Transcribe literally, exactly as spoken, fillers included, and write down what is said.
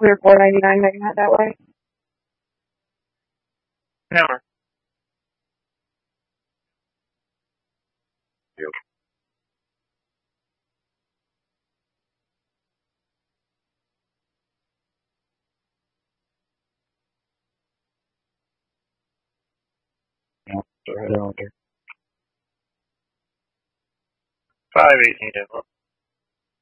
We're four ninety nine megahertz that way. Hammer. Yep. Yeah, so right out there. Five eighteen Denver.